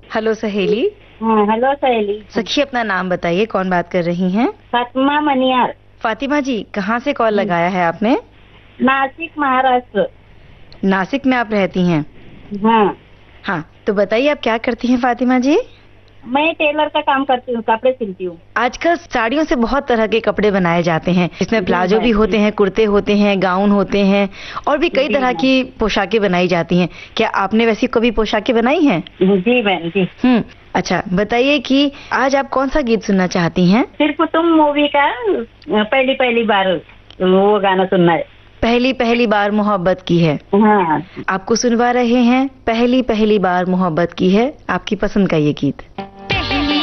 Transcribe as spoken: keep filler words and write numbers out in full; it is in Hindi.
हेलो सहेली। हाँ, हेलो सहेली। सखी अपना नाम बताइए, कौन बात कर रही हैं? फातिमा मनियार। फातिमा जी, कहाँ से कॉल लगाया है आपने? नासिक, महाराष्ट्र। नासिक में आप रहती हैं? हाँ। हाँ, तो बताइए आप क्या करती हैं फातिमा जी? मैं टेलर का काम करती हूँ, कपड़े सिलती हूँ। आजकल साड़ियों से बहुत तरह के कपड़े बनाए जाते हैं, जिसमें जी प्लाजो मैम, भी होते जी। हैं, कुर्ते होते हैं, गाउन होते हैं और भी कई जी तरह मैम। की पोशाकें बनाई जाती हैं। क्या आपने वैसी कभी पोशाकें बनाई हैं? जी मैम, जी। हम्म, अच्छा बताइए कि आज आप कौन सा गीत सुनना चाहती हैं? सिर्फ तुम मूवी का पहली पहली बार वो गाना सुनना है। पहली पहली बार मोहब्बत की है। हाँ। आपको सुनवा रहे हैं पहली पहली बार मोहब्बत की है, आपकी पसंद का ये गीत।